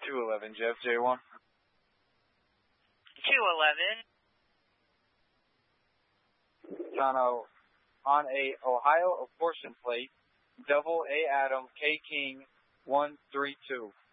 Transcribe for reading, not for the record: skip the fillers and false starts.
211, Jeff, J1. 211. On a Ohio apportion plate, double A Adam, K King 132.